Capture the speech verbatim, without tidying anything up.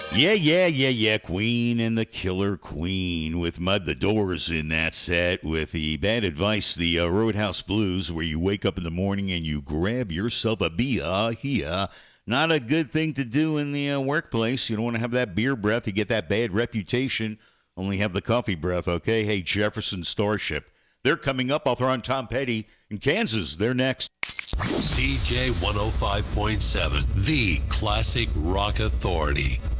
Yeah, yeah, yeah, yeah. Queen and the Killer Queen with Mud the Doors in that set with the Bad Advice, the uh, Roadhouse Blues, where you wake up in the morning and you grab yourself a beer here. Not a good thing to do in the uh, workplace. You don't want to have that beer breath. You get that bad reputation. Only have the coffee breath, okay? Hey, Jefferson Starship. They're coming up. I'll throw on Tom Petty in Kansas. They're next. C J one oh five point seven, the classic rock authority.